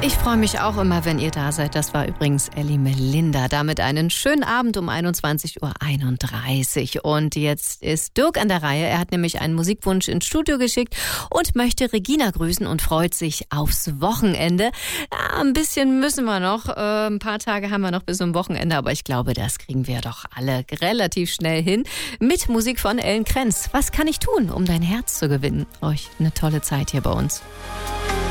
Ich freue mich auch immer, wenn ihr da seid. Das war übrigens Elli Melinda. Damit einen schönen Abend um 21.31 Uhr. Und jetzt ist Dirk an der Reihe. Er hat nämlich einen Musikwunsch ins Studio geschickt und möchte Regina grüßen und freut sich aufs Wochenende. Ja, ein bisschen müssen wir noch. Ein paar Tage haben wir noch bis zum Wochenende. Aber ich glaube, das kriegen wir doch alle relativ schnell hin. Mit Musik von Ellen Krenz. Was kann ich tun, um dein Herz zu gewinnen? Euch eine tolle Zeit hier bei uns.